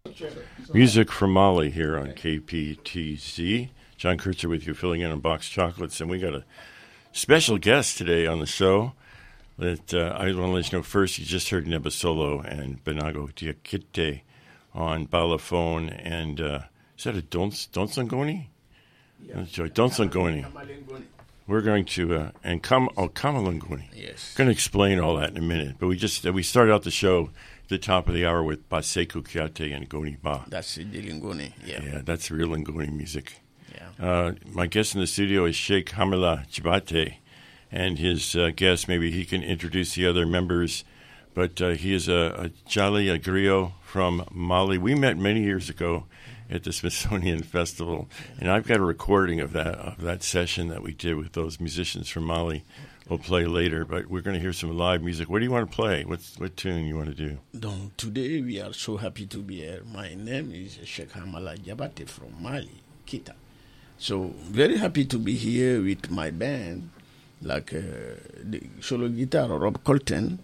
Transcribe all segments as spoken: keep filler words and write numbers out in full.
Music from Mali here on K P T Z. John Kurtzer with you, filling in on Box Chocolates. And we got a special guest today on the show that uh, I want to let you know first. You just heard Neba Solo and Benago Diakite on Balaphone. And uh, is that a Dons, Donsangoni? Yeah. Donsangoni. We're going to, uh, and Kam, oh, Kamalangoni. Yes. Going to explain all that in a minute. But we just, uh, we started out the show at the top of the hour with Baseku Kiate and Goni Ba. That's the Lingoni, yeah. Yeah, that's real Ngoni music. Yeah. Uh, my guest in the studio is Sheikh Hamala Jibate, and his uh, guest, maybe he can introduce the other members, but uh, he is a, a Jali Agrio from Mali. We met many years ago at the Smithsonian Festival, and I've got a recording of that of that session that we did with those musicians from Mali. We'll play later, but we're going to hear some live music. What do you want to play? What's, what tune you want to do? Donc, today we are so happy to be here. My name is Sheikh Hamala Jabate from Mali, Kita. So, very happy to be here with my band, like uh, the solo guitar, Rob Colton,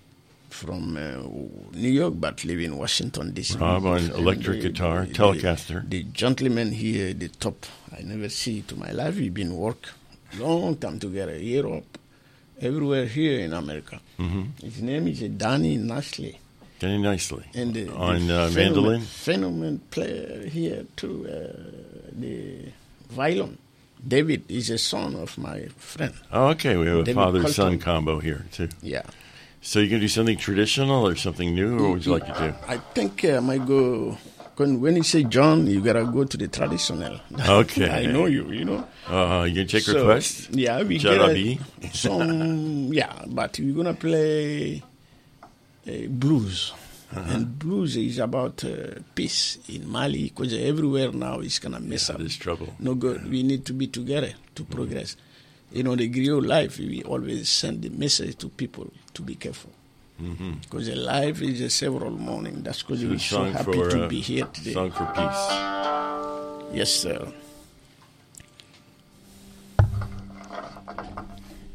from uh, New York, but live in Washington, D C. Rob on electric the, guitar, the, Telecaster. The, the gentleman here, the top, I never see to my life. We've been work long time together, Europe, everywhere here in America. Mm-hmm. His name is Danny Nicely. Danny Nicely. And the, on the uh, phenomen, mandolin? Phenomen player here too, uh, the violin. David is a son of my friend. Oh, okay. We have a David father-son Colton. combo here, too. Yeah. So you going to do something traditional or something new, or what would you like to do? I think uh, I might go... When, when you say John, you got to go to the traditional. Okay. I know you, you know. Uh, you going to take So, requests? Yeah, we Jarabi? get some... yeah, but we're going to play uh, blues. Uh-huh. And blues is about uh, peace in Mali, because everywhere now is going to mess Yeah, up. there's trouble. No good. We need to be together to progress. Mm-hmm. You know, the griot life, we always send the message to people to be careful. Because mm-hmm. life is a several morning. That's because So we're a so song happy for, to uh, be here today. Song for peace. Yes, sir.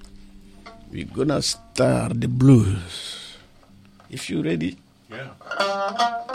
We're going to start the blues. If you're ready. Yeah.